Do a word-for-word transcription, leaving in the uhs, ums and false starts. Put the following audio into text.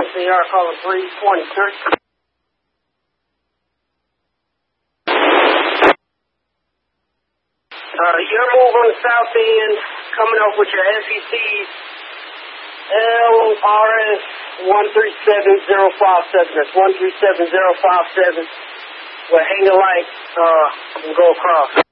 Sierra calling three twenty-three. Uh, your move on the south end, coming up with your S E Cs, L R S one three seven zero five seven. That's one three seven zero five seven. We'll hang the light uh, and go across.